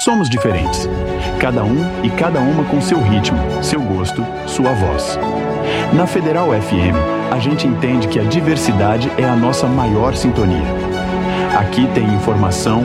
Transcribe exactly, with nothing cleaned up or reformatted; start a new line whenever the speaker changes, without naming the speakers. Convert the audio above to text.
Somos diferentes. Cada um e cada uma com seu ritmo, seu gosto, sua voz. Na Federal F M, a gente entende que a diversidade é a nossa maior sintonia. Aqui tem informação,